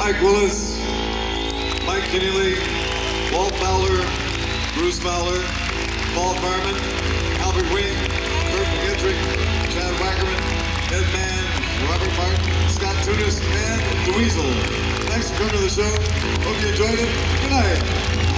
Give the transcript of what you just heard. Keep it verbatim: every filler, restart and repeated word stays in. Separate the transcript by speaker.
Speaker 1: Mike Willis, Mike Keneally, Walt Fowler, Bruce Fowler, Paul Carmen, Albert Wing, Kurt McGettrick, Chad Wackerman, Ed Mann, Robert Martin, Scott Tunis, and Dweezil. Thanks for coming to the show. Hope you enjoyed it. Good night.